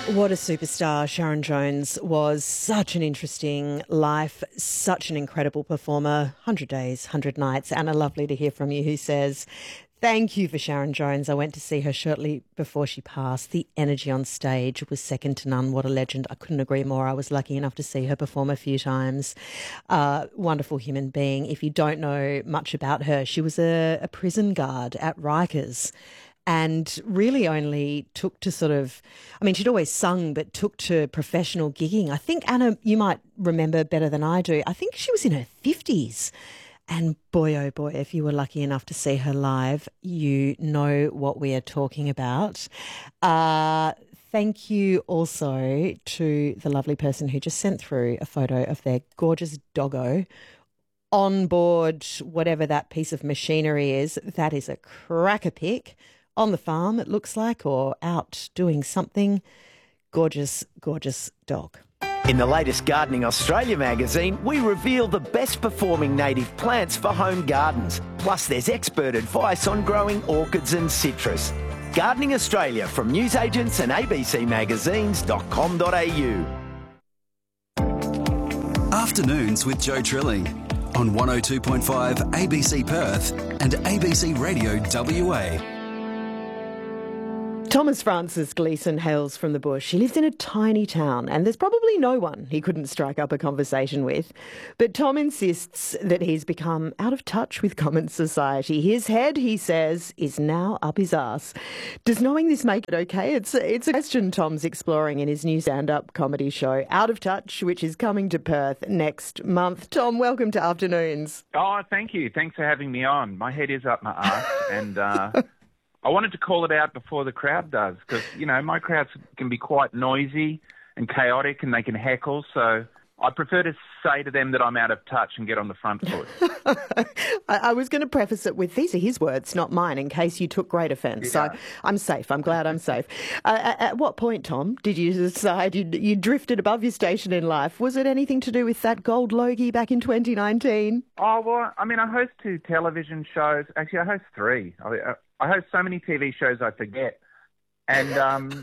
What a superstar Sharon Jones was. Such an interesting life, such an incredible performer. 100 days, 100 nights. Anna, lovely to hear from you, who says, thank you for Sharon Jones. I went to see her shortly before she passed. The energy on stage was second to none. What a legend. I couldn't agree more. I was lucky enough to see her perform a few times. Wonderful human being. If you don't know much about her, she was a prison guard at Rikers. And really only took to she'd always sung, but took to professional gigging. I think, Anna, you might remember better than I do. I think she was in her 50s. And boy, oh boy, if you were lucky enough to see her live, you know what we are talking about. Thank you also to the lovely person who just sent through a photo of their gorgeous doggo on board whatever that piece of machinery is. That is a cracker pick. On the farm, it looks like, or out doing something. Gorgeous, gorgeous dog. In the latest Gardening Australia magazine, we reveal the best performing native plants for home gardens. Plus, there's expert advice on growing orchids and citrus. Gardening Australia from newsagents and abcmagazines.com.au. Afternoons with Joe Trilling on 102.5 ABC Perth and ABC Radio WA. Thomas Francis Gleeson hails from the bush. He lives in a tiny town and there's probably no one he couldn't strike up a conversation with. But Tom insists that he's become out of touch with common society. His head, he says, is now up his arse. Does knowing this make it okay? It's a question Tom's exploring in his new stand-up comedy show, Out of Touch, which is coming to Perth next month. Tom, welcome to Afternoons. Oh, thank you. Thanks for having me on. My head is up my arse and... I wanted to call it out before the crowd does because, you know, my crowds can be quite noisy and chaotic and they can heckle. So I prefer to say to them that I'm out of touch and get on the front foot. I was going to preface it with, these are his words, not mine, in case you took great offence. Yeah. So I'm safe. I'm glad I'm safe. At what point, Tom, did you decide you drifted above your station in life? Was it anything to do with that gold Logie back in 2019? Oh, well, I mean, I host 2 television shows. Actually, I host 3. I host so many TV shows I forget, and I'm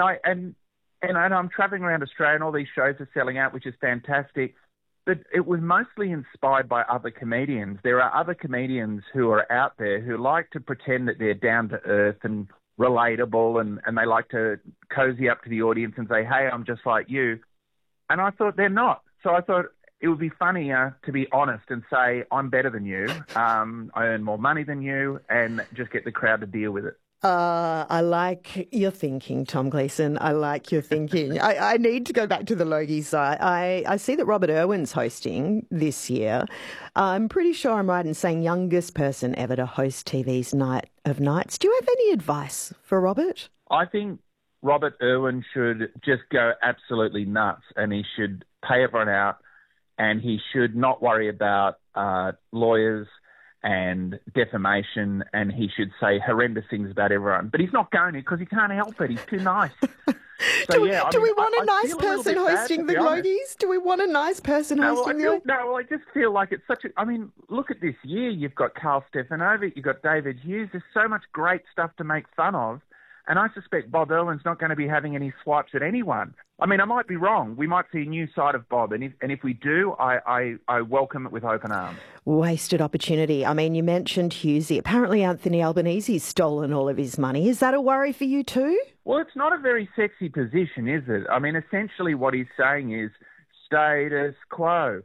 travelling around Australia, and all these shows are selling out, which is fantastic. But it was mostly inspired by other comedians. There are other comedians who are out there who like to pretend that they're down to earth and relatable, and they like to cozy up to the audience and say, "Hey, I'm just like you," and I thought they're not. So I thought it would be funnier to be honest and say, I'm better than you, I earn more money than you, and just get the crowd to deal with it. I like your thinking, Tom Gleeson. I like your thinking. I need to go back to the Logie side. I see that Robert Irwin's hosting this year. I'm pretty sure I'm right in saying youngest person ever to host TV's Night of Nights. Do you have any advice for Robert? I think Robert Irwin should just go absolutely nuts, and he should pay everyone out, and he should not worry about lawyers and defamation, and he should say horrendous things about everyone. But he's not going to because he can't help it. He's too nice. Do we want a nice person hosting the Logies? Do we want a nice person hosting the... No, I just feel like it's such a... I mean, look at this year. You've got Carl Stefanovic, you've got David Hughes. There's so much great stuff to make fun of. And I suspect Bob Irwin's not going to be having any swipes at anyone. I mean, I might be wrong. We might see a new side of Bob. And if we do, I welcome it with open arms. Wasted opportunity. I mean, you mentioned Hughesy. Apparently Anthony Albanese's stolen all of his money. Is that a worry for you too? Well, it's not a very sexy position, is it? I mean, essentially what he's saying is status quo,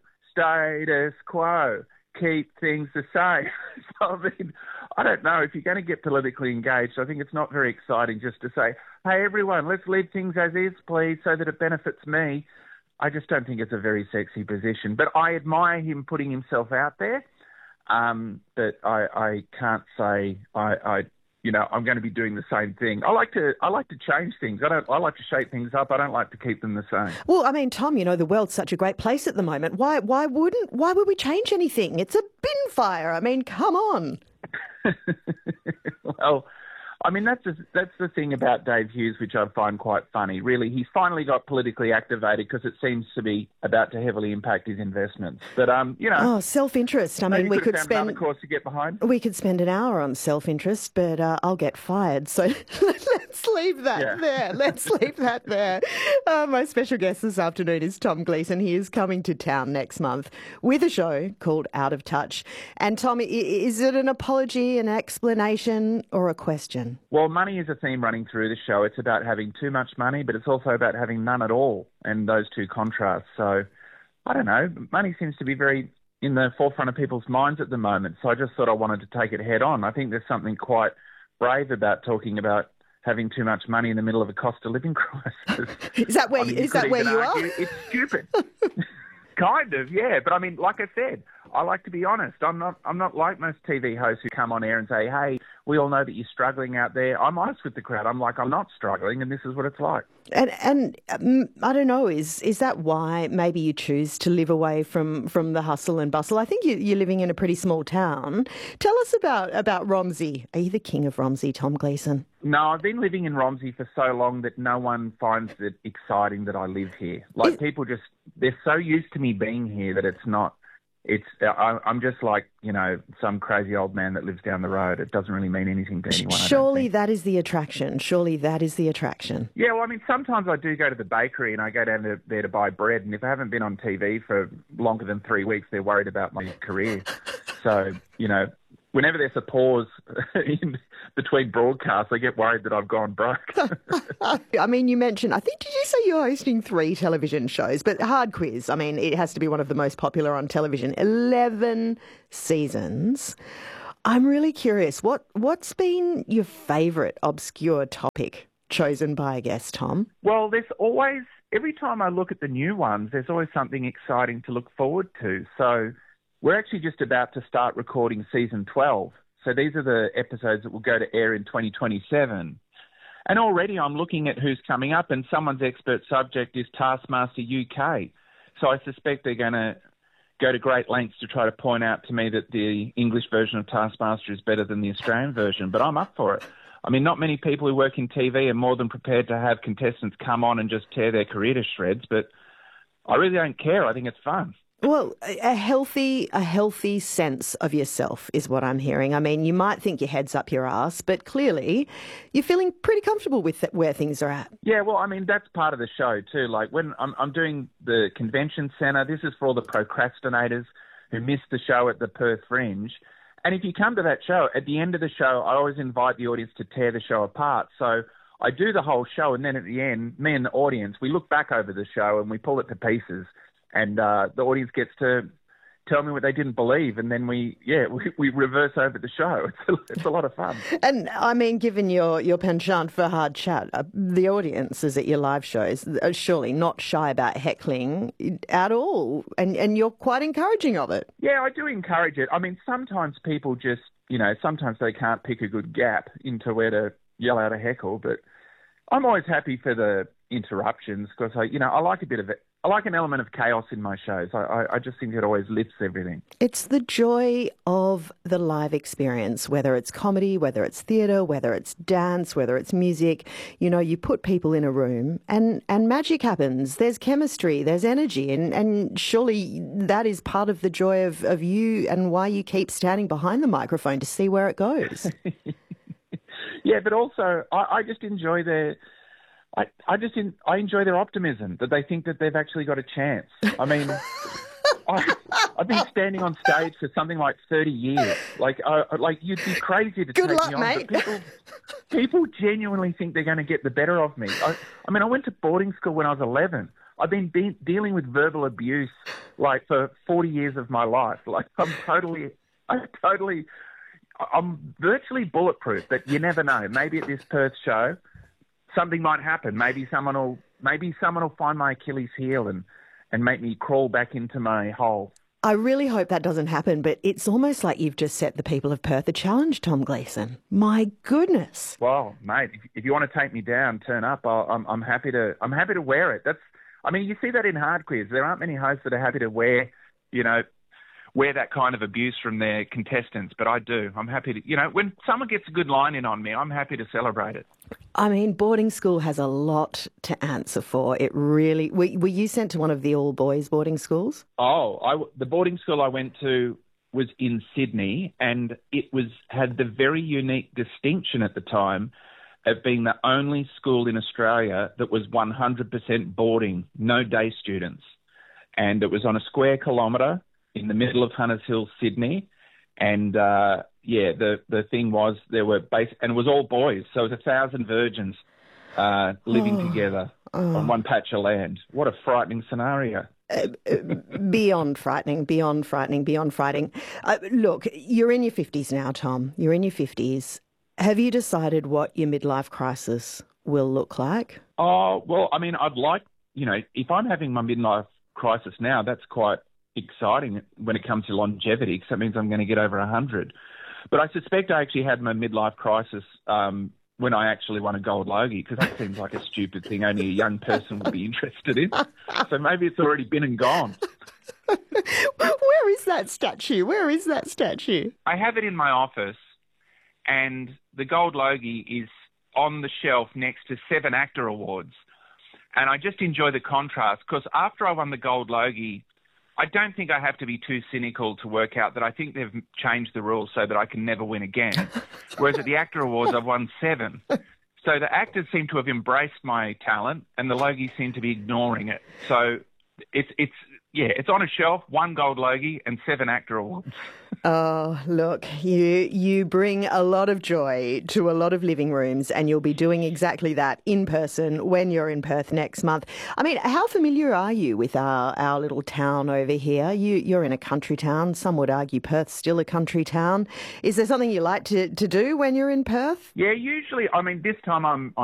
keep things the same. So, I mean, I don't know. If you're going to get politically engaged, I think it's not very exciting just to say, hey, everyone, let's leave things as is, please, so that it benefits me. I just don't think it's a very sexy position. But I admire him putting himself out there. But I can't say I'm going to be doing the same thing. I like to change things. I like to shape things up. I don't like to keep them the same. Well, I mean, Tom, the world's such a great place at the moment. Why would we change anything? It's a bin fire. I mean, come on. Well, I mean, that's the thing about Dave Hughes, which I find quite funny. Really, he's finally got politically activated because it seems to be about to heavily impact his investments. But self-interest. I mean, we could spend another course to get behind. We could spend an hour on self-interest, but I'll get fired. So let's leave that there. Let's leave that there. My special guest this afternoon is Tom Gleeson. He is coming to town next month with a show called Out of Touch. And Tom, is it an apology, an explanation, or a question? Well, money is a theme running through the show. It's about having too much money, but it's also about having none at all, and those two contrasts. So, I don't know, money seems to be very in the forefront of people's minds at the moment, so I just thought I wanted to take it head on. I think there's something quite brave about talking about having too much money in the middle of a cost of living crisis. Is that where you are? It's stupid. Kind of, yeah. But I mean, like I said, I like to be honest. I'm not like most TV hosts who come on air and say, hey, we all know that you're struggling out there. I'm honest with the crowd. I'm like, I'm not struggling, and this is what it's like. And I don't know, is that why maybe you choose to live away from the hustle and bustle? I think you're living in a pretty small town. Tell us about Romsey. Are you the king of Romsey, Tom Gleeson? No, I've been living in Romsey for so long that no one finds it exciting that I live here. Like, people just, they're so used to me being here that it's not. I'm just like, some crazy old man that lives down the road. It doesn't really mean anything to anyone. Surely that is the attraction. Yeah, well, I mean, sometimes I do go to the bakery and I go down there to buy bread, and if I haven't been on TV for longer than 3 weeks, they're worried about my career. So, whenever there's a pause in between broadcasts, I get worried that I've gone broke. I mean, you mentioned, did you say you're hosting 3 television shows? But Hard Quiz, I mean, it has to be one of the most popular on television. 11 seasons. I'm really curious, what's been your favourite obscure topic chosen by a guest, Tom? Well, there's always, every time I look at the new ones, there's always something exciting to look forward to. So we're actually just about to start recording season 12. So these are the episodes that will go to air in 2027. And already I'm looking at who's coming up, and someone's expert subject is Taskmaster UK. So I suspect they're going to go to great lengths to try to point out to me that the English version of Taskmaster is better than the Australian version, but I'm up for it. I mean, not many people who work in TV are more than prepared to have contestants come on and just tear their career to shreds, but I really don't care. I think it's fun. Well, a healthy sense of yourself is what I'm hearing. I mean, you might think your head's up your ass, but clearly you're feeling pretty comfortable with where things are at. Yeah, well, I mean, that's part of the show too. Like when I'm doing the convention centre, this is for all the procrastinators who missed the show at the Perth Fringe. And if you come to that show, at the end of the show, I always invite the audience to tear the show apart. So I do the whole show, and then at the end, me and the audience, we look back over the show and we pull it to pieces. And the audience gets to tell me what they didn't believe, and then we reverse over the show. It's a lot of fun. And I mean, given your penchant for hard chat, the audiences at your live shows are surely not shy about heckling at all, and you're quite encouraging of it. Yeah, I do encourage it. I mean, sometimes people just, sometimes they can't pick a good gap into where to yell out a heckle, but I'm always happy for the interruptions because I like a bit of it. I like an element of chaos in my shows. I just think it always lifts everything. It's the joy of the live experience, whether it's comedy, whether it's theatre, whether it's dance, whether it's music. You put people in a room and magic happens. There's chemistry, there's energy, and surely that is part of the joy of you and why you keep standing behind the microphone to see where it goes. Yeah, but also I just enjoy I enjoy their optimism, that they think that they've actually got a chance. I mean, I've been standing on stage for something like 30 years. Like you'd be crazy to Good take luck, me on. mate. But people genuinely think they're going to get the better of me. I mean, I went to boarding school when I was 11. I've been dealing with verbal abuse for 40 years of my life. Like I'm virtually bulletproof, but you never know. Maybe at this Perth show, something might happen. Maybe someone will find my Achilles heel and make me crawl back into my hole. I really hope that doesn't happen, but it's almost like you've just set the people of Perth a challenge, Tom Gleeson. My goodness. Well, mate, if you want to take me down, turn up. I'm happy to wear it. You see that in Hard Quiz. There aren't many hosts that are happy to wear wear that kind of abuse from their contestants, but I do. I'm happy to, when someone gets a good line in on me, I'm happy to celebrate it. I mean, boarding school has a lot to answer for. It really... Were you sent to one of the all-boys boarding schools? The boarding school I went to was in Sydney, and it had the very unique distinction at the time of being the only school in Australia that was 100% boarding, no day students. And it was on a square kilometre in the middle of Hunters Hill, Sydney. And, the thing was there were and it was all boys. So it was 1,000 virgins living together on one patch of land. What a frightening scenario. Beyond frightening. Look, you're in your 50s now, Tom. You're in your 50s. Have you decided what your midlife crisis will look like? Oh, well, I mean, I'd like, if I'm having my midlife crisis now, that's quite exciting when it comes to longevity, because that means I'm going to get over 100. But I suspect I actually had my midlife crisis when I actually won a gold Logie, because that seems like a stupid thing only a young person would be interested in. So maybe it's already been and gone. Where is that statue? I have it in my office, and the gold Logie is on the shelf next to 7 ACTA awards. And I just enjoy the contrast, because after I won the gold Logie, I don't think I have to be too cynical to work out that I think they've changed the rules so that I can never win again. Whereas at the ACTA Awards, I've won 7. So the actors seem to have embraced my talent, and the Logies seem to be ignoring it. So it's on a shelf, 1 gold Logie and 7 ACTA awards. Oh, look, you bring a lot of joy to a lot of living rooms, and you'll be doing exactly that in person when you're in Perth next month. I mean, how familiar are you with our little town over here? You're in a country town. Some would argue Perth's still a country town. Is there something you like to do when you're in Perth? Yeah, usually, I mean, this time I'm